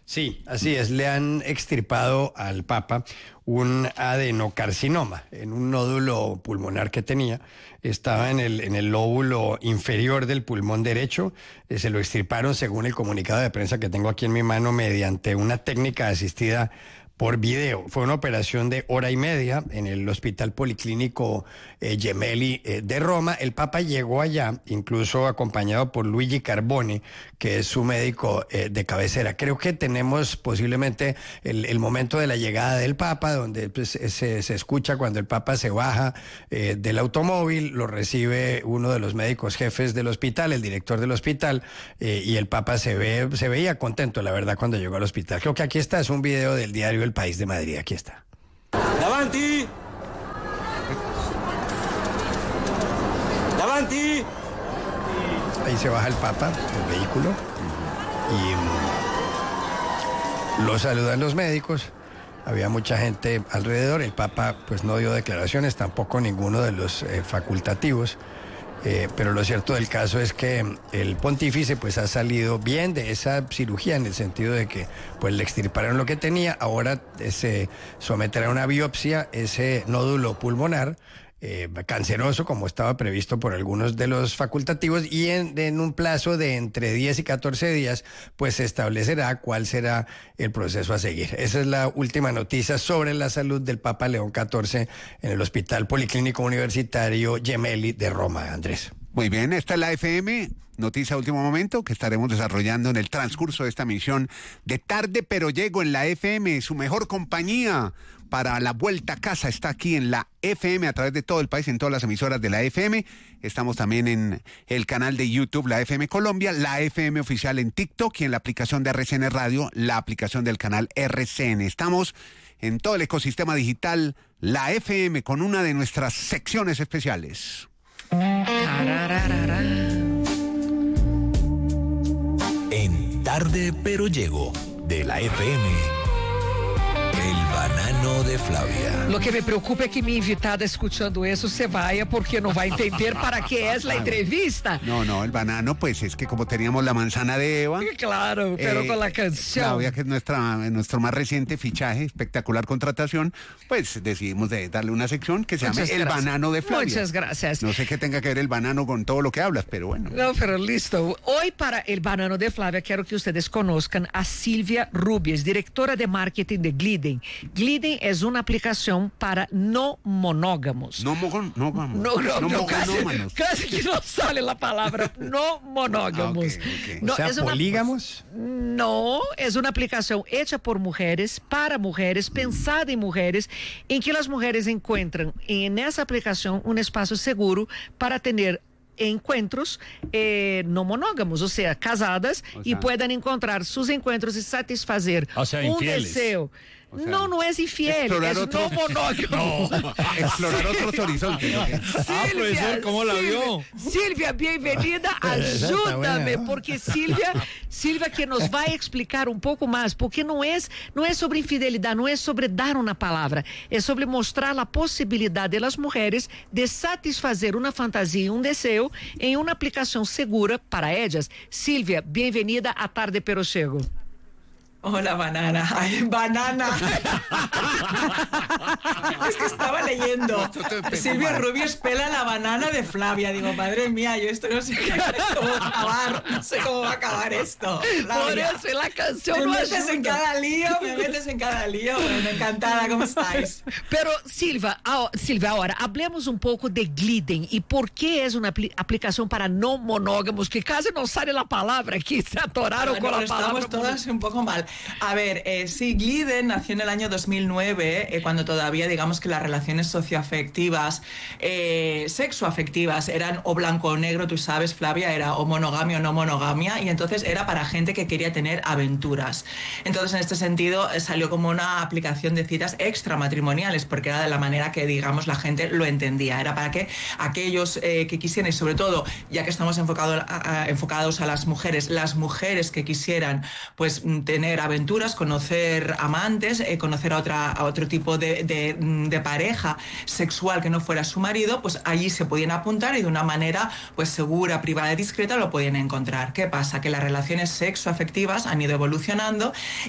Sí, así es. Le han extirpado al Papa un adenocarcinoma en un nódulo pulmonar que tenía. Estaba en el lóbulo inferior del pulmón derecho. Se lo extirparon, según el comunicado de prensa que tengo aquí en mi mano, mediante una técnica asistida por video. Fue una operación de hora y media en el Hospital Policlínico Gemelli de Roma. El Papa llegó allá, incluso acompañado por Luigi Carbone, que es su médico de cabecera. Creo que tenemos posiblemente el momento de la llegada del Papa, donde pues, se escucha cuando el Papa se baja del automóvil, lo recibe uno de los médicos jefes del hospital, el director del hospital, y el Papa se veía contento, la verdad, cuando llegó al hospital. Creo que aquí está, es un video del diario El País de Madrid, aquí está. ¡Davanti! ¡Davanti! Ahí se baja el Papa del vehículo y lo saludan los médicos. Había mucha gente alrededor. El Papa pues no dio declaraciones, tampoco ninguno de los facultativos. Pero lo cierto del caso es que el pontífice pues ha salido bien de esa cirugía, en el sentido de que pues le extirparon lo que tenía. Ahora se someterá a una biopsia ese nódulo pulmonar canceroso, como estaba previsto por algunos de los facultativos, y en un plazo de entre 10 y 14 días pues se establecerá cuál será el proceso a seguir. Esa es la última noticia sobre la salud del Papa León XIV en el Hospital Policlínico Universitario Gemelli de Roma, Andrés. Muy bien, esta es la FM, noticia de último momento que estaremos desarrollando en el transcurso de esta misión de Tarde Pero Llego en la FM, su mejor compañía para la vuelta a casa. Está aquí en la FM a través de todo el país, en todas las emisoras de la FM. Estamos también en el canal de YouTube, la FM Colombia, la FM oficial en TikTok y en la aplicación de RCN Radio, la aplicación del canal RCN. Estamos en todo el ecosistema digital, la FM, con una de nuestras secciones especiales. En Tarde Pero Llego de la FM, el banano de Flavia. Lo que me preocupa é que minha invitada escuchando eso se vaya porque no va a entender para qué es la entrevista. No, el banano, pues es que como teníamos la manzana de Eva. Claro, pero con la canción. Claudia, que es nuestro más reciente fichaje, espectacular contratación, pues decidimos darle una sección que se llame El Banano de Flavia. Muchas gracias. No sé qué tenga que ver el banano con todo lo que hablas, pero bueno. No, pero listo. Hoy para El Banano de Flavia quiero que ustedes conozcan a Silvia Rubies, directora de marketing de Gliden. Gliden es una aplicación para no monógamos. Casi que no sale la palabra no monógamos. Okay. No, o sea, polígamos. No, es una aplicación hecha por mujeres, para mujeres, pensada en mujeres, en que las mujeres encuentran en esa aplicación un espacio seguro para tener encuentros no monógamos, o sea, casadas, y puedan encontrar sus encuentros y satisfacer un deseo. O sea, no es infiel, es no monógamo. Explorar otros horizontes. Silvia, profesor, ¿cómo la vio? Silvia, bienvenida, ayúdame, porque Silvia que nos va a explicar un poco más, porque no es sobre infidelidad, no es sobre dar una palabra, es sobre mostrar la posibilidad de las mujeres de satisfazer una fantasía y un deseo en una aplicación segura para ellas. Silvia, bienvenida a Tarde Pero Llego. Hola, banana. Ay, banana. Es que estaba leyendo. Silvia Rubies pela la banana de Flavia. Digo, madre mía, yo esto no sé cómo va a acabar. No sé cómo va a acabar esto. Flavia. Por eso la canción me metes en cada lío. Bueno, encantada, ¿cómo estáis? Pero, Silvia, ahora, hablemos un poco de Gliden y por qué es una aplicación para no monógamos, que casi no sale la palabra aquí, se atoraron con la palabra. Estamos todas un poco mal. A ver, sí, Gliden nació en el año 2009, cuando todavía, digamos que las relaciones socioafectivas, sexoafectivas, eran o blanco o negro, tú sabes, Flavia, era o monogamia o no monogamia, y entonces era para gente que quería tener aventuras. Entonces, en este sentido, salió como una aplicación de citas extramatrimoniales, porque era de la manera que, digamos, la gente lo entendía. Era para que aquellos que quisieran, y sobre todo, ya que estamos enfocados a las mujeres que quisieran, pues, tener aventuras, conocer amantes, conocer a otro tipo de pareja sexual que no fuera su marido, pues allí se podían apuntar y de una manera pues segura, privada y discreta lo podían encontrar. ¿Qué pasa? Que las relaciones sexoafectivas han ido evolucionando